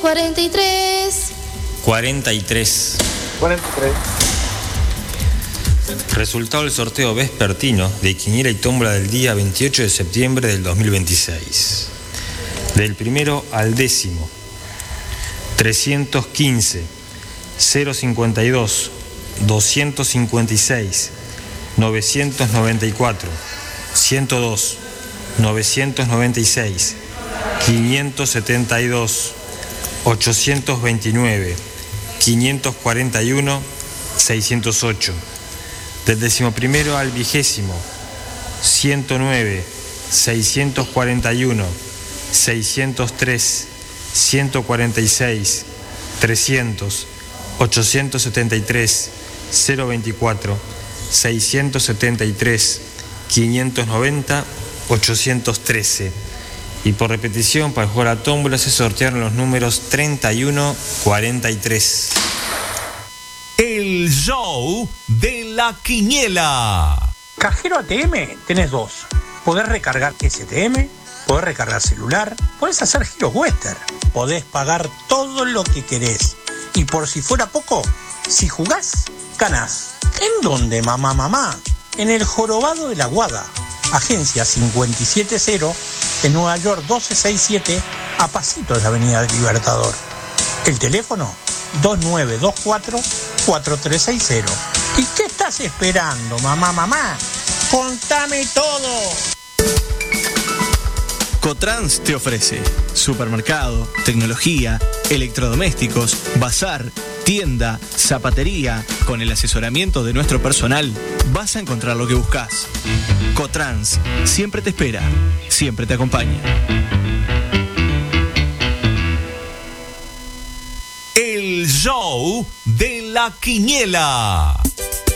43. 43. Resultado del sorteo vespertino de quiniela y tómbola del día 28 de septiembre del 2026. Del primero al décimo. 315, 052, 256, 994, 102, 996, 572, 829, 541, 608. Del decimoprimero al vigésimo, 109, 641, 603, 146, 300, 873, 024, 673, 590, 813. Y por repetición, para jugar a tómbola se sortearon los números 31, 43. El show de la quiniela. Cajero ATM tenés dos. Podés recargar STM, podés recargar celular, podés hacer giros Western, podés pagar todo lo que querés. Y por si fuera poco, si jugás, ganás. ¿En dónde, mamá? En el Jorobado de la Guada, agencia 570, en Nueva York 1267, a pasito de la Avenida del Libertador. El teléfono 2924-4360. ¿Y qué estás esperando, mamá? ¡Contame todo! Cotrans te ofrece supermercado, tecnología, electrodomésticos, bazar, tienda, zapatería. Con el asesoramiento de nuestro personal vas a encontrar lo que buscas. Cotrans siempre te espera, siempre te acompaña. El show de la quiniela.